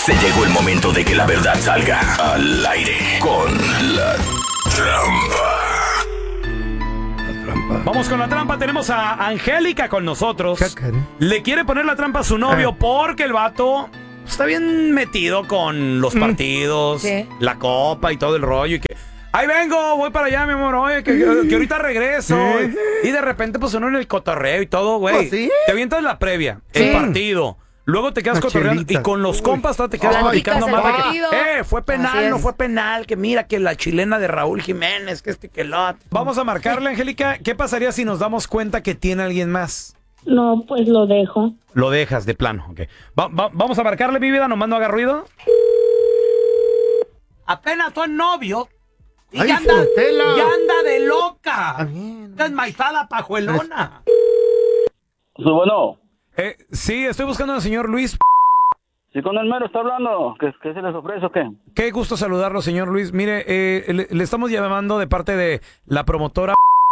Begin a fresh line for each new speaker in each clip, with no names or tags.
Se llegó el momento de que la verdad salga al aire con la trampa.
Vamos con la trampa. Tenemos a Angélica con nosotros. Le quiere poner la trampa a su novio porque el vato está bien metido con los partidos, la copa y todo el rollo. Y que, ahí vengo, voy para allá, mi amor. Oye, que ahorita regreso. Y de repente, pues uno en el cotorreo y todo, güey. Te avientas la previa, el partido. Luego te quedas cotorreando y con los compas te quedas platicando más de que, fue penal, no fue penal, que mira que la chilena de Raúl Jiménez, que que lo. Vamos a marcarle, Angélica. ¿Qué pasaría si nos damos cuenta que tiene alguien más?
No, pues lo dejo.
Lo dejas de plano, ok. Vamos a marcarle, mi vida, nomás no haga ruido. Apenas son novios y ya anda de loca. Desmaizada pajuelona.
Bueno.
Sí, estoy buscando al señor Luis.
Sí, con el mero está hablando. ¿Qué se les ofrece o qué?
Qué gusto saludarlo, señor Luis. Mire, le estamos llamando de parte de la promotora.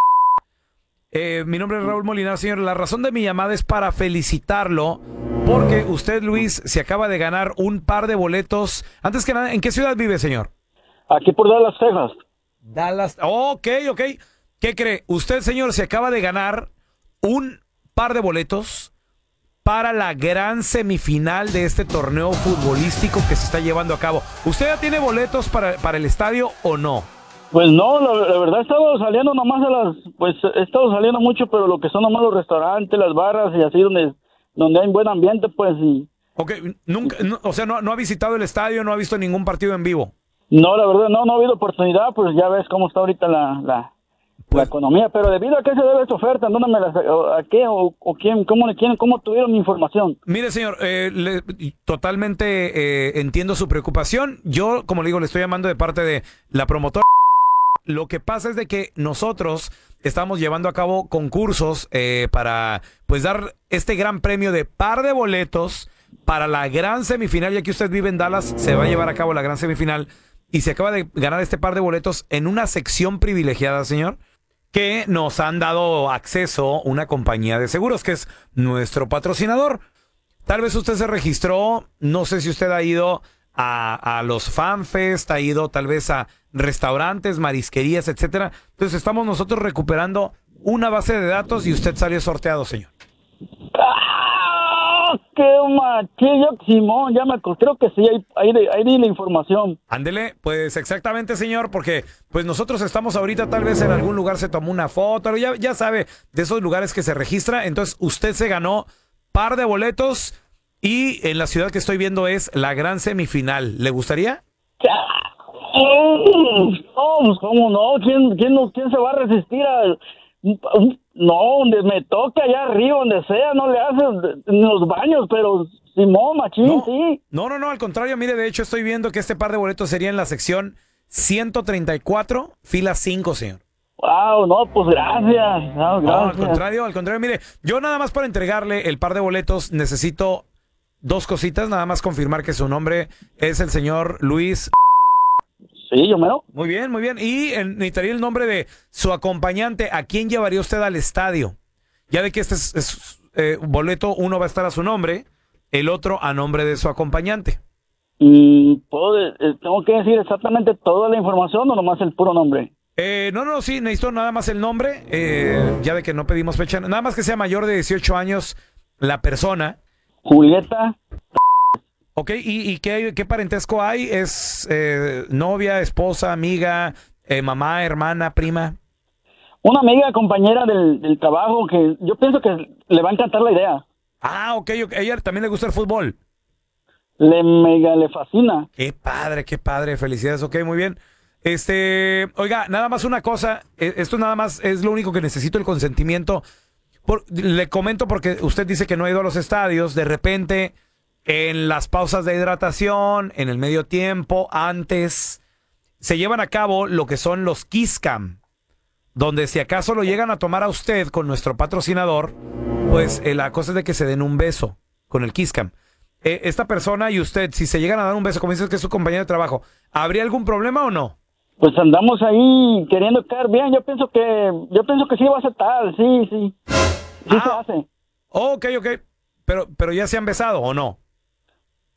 Mi nombre es Raúl Molinar, señor. La razón de mi llamada es para felicitarlo porque usted, Luis, se acaba de ganar un par de boletos. Antes que nada, ¿en qué ciudad vive, señor?
Aquí por Dallas, Texas.
Dallas. Ok. ¿Qué cree? Usted, señor, se acaba de ganar un par de boletos para la gran semifinal de este torneo futbolístico que se está llevando a cabo. ¿Usted ya tiene boletos para el estadio o no?
Pues no, la verdad he estado saliendo nomás he estado saliendo mucho, pero lo que son nomás los restaurantes, las barras y así donde hay buen ambiente, pues sí.
Ok, nunca, o sea, no ha visitado el estadio, no ha visto ningún partido en vivo.
No, la verdad no ha habido oportunidad, pues ya ves cómo está ahorita la economía, pero debido a qué se debe esta oferta, ¿dónde me a qué o quién, cómo tuvieron mi información?
Mire, señor, totalmente entiendo su preocupación. Yo, como le digo, le estoy llamando de parte de la promotora. Lo que pasa es de que nosotros estamos llevando a cabo concursos para pues dar este gran premio de par de boletos para la gran semifinal. Ya que usted vive en Dallas, se va a llevar a cabo la gran semifinal y se acaba de ganar este par de boletos en una sección privilegiada, señor, que nos han dado acceso una compañía de seguros que es nuestro patrocinador. Tal vez usted se registró, no sé si usted ha ido a los FanFest, ha ido tal vez a restaurantes, marisquerías, etcétera. Entonces estamos nosotros recuperando una base de datos y usted salió sorteado, señor.
¡Qué machillo, Simón! Creo que sí, ahí di la información.
Ándele, pues exactamente, señor, porque pues nosotros estamos ahorita, tal vez en algún lugar se tomó una foto, ya sabe, de esos lugares que se registra. Entonces usted se ganó par de boletos y en la ciudad que estoy viendo es la gran semifinal. ¿Le gustaría?
No, pues cómo no, ¿quién se va a resistir no, donde me toca allá arriba, donde sea, no le haces en los baños, pero Simón, machín,
no,
sí.
No, al contrario, mire, de hecho estoy viendo que este par de boletos sería en la sección 134, fila 5, señor.
Wow, no, pues gracias. No, gracias.
No, al contrario, mire, yo nada más para entregarle el par de boletos necesito dos cositas, nada más confirmar que su nombre es el señor Luis.
Sí, yo mero.
Muy bien. Y necesitaría el nombre de su acompañante. ¿A quién llevaría usted al estadio? Ya de que este boleto, uno va a estar a su nombre, el otro a nombre de su acompañante.
¿Tengo que decir exactamente toda la información o nomás el puro nombre?
No, sí, necesito nada más el nombre, ya de que no pedimos fecha, nada más que sea mayor de 18 años la persona.
Julieta.
Ok, ¿y qué parentesco hay? ¿Es novia, esposa, amiga, mamá, hermana, prima?
Una amiga, compañera del trabajo que yo pienso que le va a encantar la idea.
Ah, ok. ¿A ella también le gusta el fútbol?
Le fascina.
Qué padre, felicidades, ok, muy bien. Oiga, nada más una cosa, esto nada más es lo único que necesito, el consentimiento. Le comento porque usted dice que no ha ido a los estadios, de repente en las pausas de hidratación, en el medio tiempo, antes, se llevan a cabo lo que son los Kiss Cam, donde si acaso lo llegan a tomar a usted con nuestro patrocinador, pues la cosa es de que se den un beso con el Kiss Cam. Esta persona y usted, si se llegan a dar un beso, como dices que es su compañero de trabajo, ¿habría algún problema o no?
Pues andamos ahí queriendo caer bien. Yo pienso que sí va a aceptar, sí. Sí se hace.
Ok. Pero ya se han besado, ¿o no?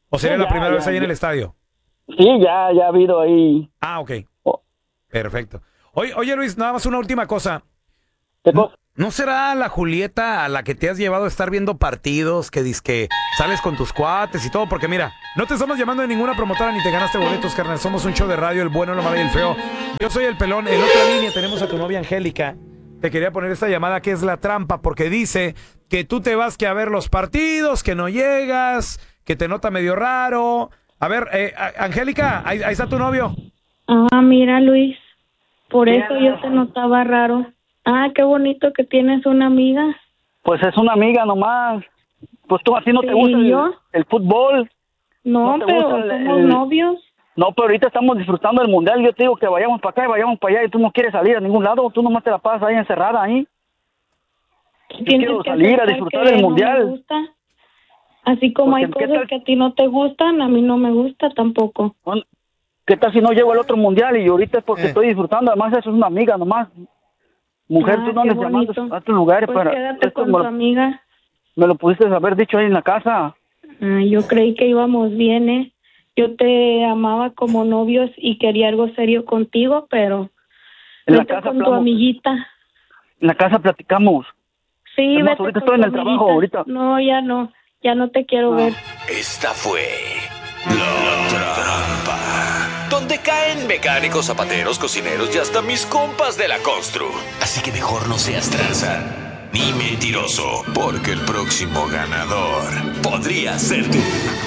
¿O sería
Sí,
la primera
ya,
vez ahí en
ya.
el estadio?
Sí, ya ha habido ahí.
Ah, ok.
Oh,
Perfecto. Oye, Luis, nada más una última cosa.
¿qué cosa?
¿No será la Julieta a la que te has llevado a estar viendo partidos, que dizque sales con tus cuates y todo? Porque mira, no te estamos llamando de ninguna promotora ni te ganaste boletos, carnal. Somos un show de radio, el bueno, lo malo y el feo. Yo soy el pelón. En otra línea tenemos a tu novia Angélica. Te quería poner esta llamada que es la trampa, porque dice que tú te vas que a ver los partidos, que no llegas, que te nota medio raro. A ver, Angélica, ahí está tu novio.
Ah, mira, Luis, por eso
Mira.
yo te notaba raro. Ah, qué bonito que tienes una amiga.
Pues es una amiga nomás. Pues tú así no te
¿Y
gusta
yo?
el fútbol.
No,
¿No te
pero
gusta
somos novios.
No, pero ahorita estamos disfrutando del mundial. Yo te digo que vayamos para acá y vayamos para allá y tú no quieres salir a ningún lado. Tú nomás te la pasas ahí encerrada ahí. quiero salir a
aceptar
disfrutar
que
del
no
mundial.
me gusta. Así como hay
Porque, ¿qué
cosas
tal?
que a ti no te gustan, a mí no me gusta tampoco.
Bueno, ¿qué tal si no llego al otro mundial? Y ahorita es porque estoy disfrutando. Además, eso es una amiga nomás. Mujer,
Ah,
tú no
qué
andes llamando
bonito.
a estos lugares
Pues
para...
quédate
esto
con tu amiga.
me lo pudiste haber dicho ahí en la casa.
Ah, yo creí que íbamos bien, ¿eh? Yo te amaba como novios y quería algo serio contigo, pero
En la
vete
casa
con tu
hablamos.
amiguita.
En la casa platicamos.
Sí,
Es más,
vete
ahorita
con
estoy en
tu
el trabajo,
amiguita.
ahorita.
No, ya no te quiero ver.
Esta fue la trampa. Donde caen mecánicos, zapateros, cocineros y hasta mis compas de la constru. Así que mejor no seas tranza ni mentiroso, porque el próximo ganador podría ser tú.